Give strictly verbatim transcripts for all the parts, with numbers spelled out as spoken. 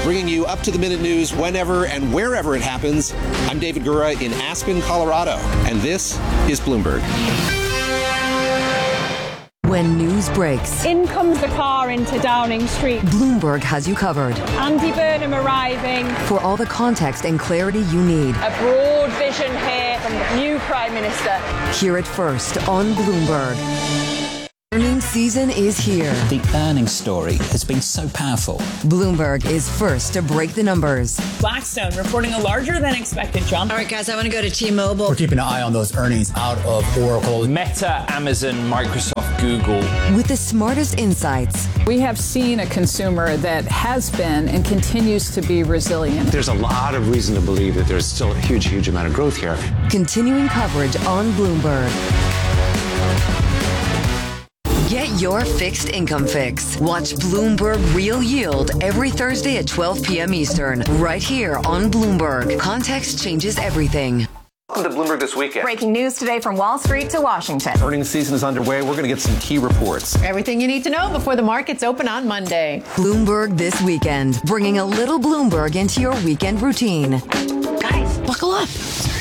bringing you up-to-the-minute news whenever and wherever it happens. I'm David Gura in Aspen, Colorado, and this is Bloomberg. When news breaks, in comes the car into Downing Street. Bloomberg has you covered. Andy Burnham arriving. For all the context and clarity you need. A broad vision here from the new Prime Minister. Hear it first on Bloomberg. Earnings season is here. The earnings story has been so powerful. Bloomberg is first to break the numbers. Blackstone reporting a larger than expected jump. All right, guys, I want to go to T-Mobile. We're keeping an eye on those earnings out of Oracle, Meta, Amazon, Microsoft, Google. With the smartest insights. We have seen a consumer that has been and continues to be resilient. There's a lot of reason to believe that there's still a huge, huge amount of growth here. Continuing coverage on Bloomberg. Get your fixed income fix. Watch Bloomberg Real Yield every Thursday at twelve p.m. Eastern, right here on Bloomberg. Context changes everything. Welcome to Bloomberg This Weekend. Breaking news today from Wall Street to Washington. Earnings season is underway. We're going to get some key reports. Everything you need to know before the markets open on Monday. Bloomberg This Weekend, bringing a little Bloomberg into your weekend routine. Guys, buckle up.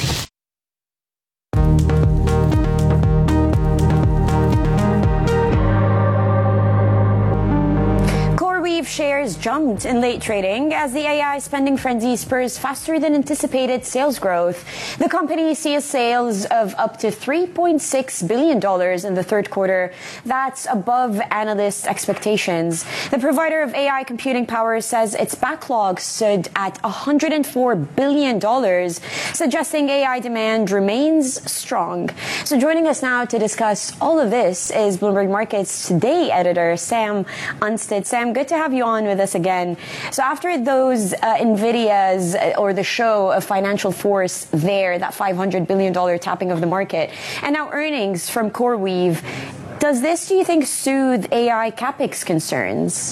Shares jumped in late trading as the A I spending frenzy spurs faster than anticipated sales growth. The company sees sales of up to three point six billion dollars in the third quarter. That's above analysts' expectations. The provider of A I computing power says its backlog stood at one hundred four billion dollars, suggesting A I demand remains strong. So joining us now to discuss all of this is Bloomberg Markets Today editor Sam Unstead. Sam, good to have you on with us again. So after those uh, NVIDIA's uh, or the show of financial force there, that five hundred billion dollars tapping of the market, and now earnings from CoreWeave, does this, do you think, soothe A I capex concerns?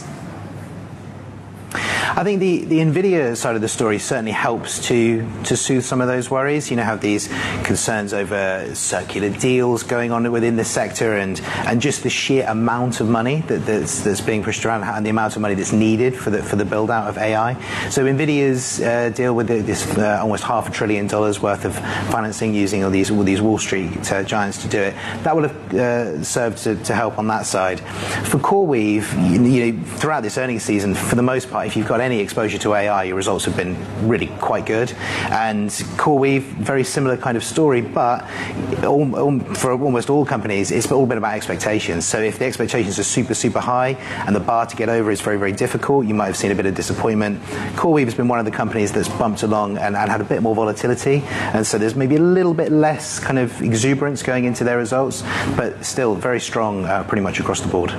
I think the, the NVIDIA side of the story certainly helps to to soothe some of those worries. You know, have these concerns over circular deals going on within the sector, and and just the sheer amount of money that, that's that's being pushed around, and the amount of money that's needed for the for the build out of A I. So NVIDIA's uh, deal with the, this uh, almost half a trillion dollars worth of financing using all these all these Wall Street uh, giants to do it, that would have uh, served to, to help on that side. For CoreWeave, you, you know, throughout this earnings season, for the most part, if you've got any exposure to A I, your results have been really quite good. And CoreWeave, very similar kind of story, but all, all, for almost all companies, it's all been about expectations. So if the expectations are super, super high and the bar to get over is very, very difficult, you might have seen a bit of disappointment. CoreWeave has been one of the companies that's bumped along and, and had a bit more volatility. And so there's maybe a little bit less kind of exuberance going into their results, but still very strong uh, pretty much across the board.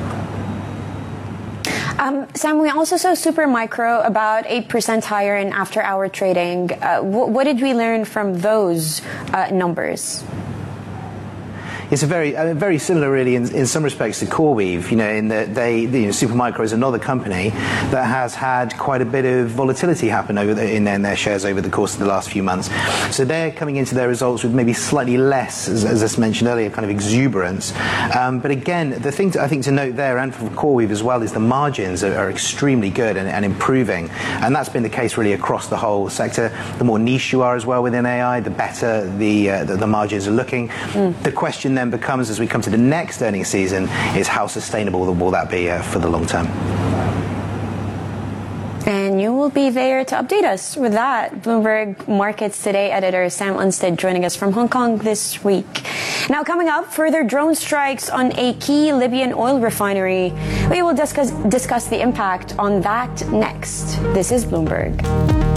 Um, Sam, we also saw Supermicro about eight percent higher in after-hour trading. Uh, wh- what did we learn from those uh, numbers? It's a very, uh, very similar, really, in, in some respects to CoreWeave. You know, in that they, you know, Supermicro is another company that has had quite a bit of volatility happen over the, in, their, in their shares over the course of the last few months. So they're coming into their results with maybe slightly less, as, as I mentioned earlier, kind of exuberance. Um, but again, the thing to, I think to note there, and for CoreWeave as well, is the margins are, are extremely good and, and improving, and that's been the case really across the whole sector. The more niche you are as well within A I, the better the uh, the, the margins are looking. Mm. The question then becomes, as we come to the next earnings season, is how sustainable will that be uh, for the long term? And you will be there to update us with that. Bloomberg Markets Today editor Sam Unstead joining us from Hong Kong this week. Now coming up, further drone strikes on a key Libyan oil refinery. We will discuss, discuss the impact on that next. This is Bloomberg.